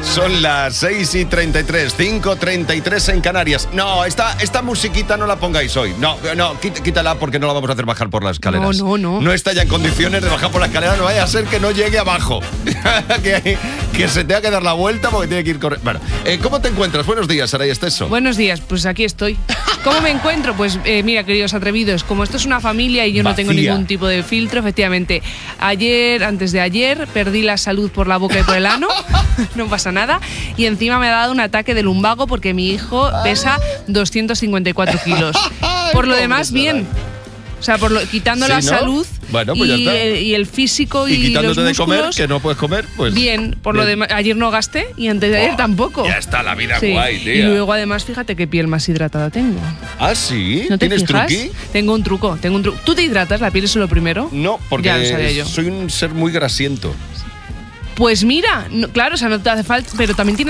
Son las 6:33, 5:33 en Canarias. No, esta musiquita no la pongáis hoy. No, quítala porque no la vamos a hacer bajar por las escaleras. No. No está ya en condiciones de bajar por la escalera, no vaya a ser que no llegue abajo. que se tenga que dar la vuelta porque tiene que ir corriendo. Bueno, ¿cómo te encuentras? Buenos días, Saray Esteso. Buenos días, pues aquí estoy. ¿Cómo me encuentro? Pues mira, queridos atrevidos, como esto es una familia y yo no tengo ningún tipo de filtro, efectivamente, antes de ayer, perdí la salud por la boca y por el ano, no pasa nada, y encima me ha dado un ataque de lumbago porque mi hijo pesa 254 kilos. Por lo demás, bien. O sea, quitando la salud, bueno, pues y el físico y quitándote los de comer, músculos, que no puedes comer, pues bien. Lo demás, ayer no gasté y antes de ayer tampoco. Ya está la vida guay, tía. Y luego además, fíjate qué piel más hidratada tengo. ¿Ah, sí? ¿No te ¿Tienes fijas? truqui? Tengo un truco. ¿Tú te hidratas? ¿La piel es lo primero? No, porque ya lo sabía yo. Soy un ser muy grasiento. Pues mira, claro, o sea, no te hace falta, pero también tienes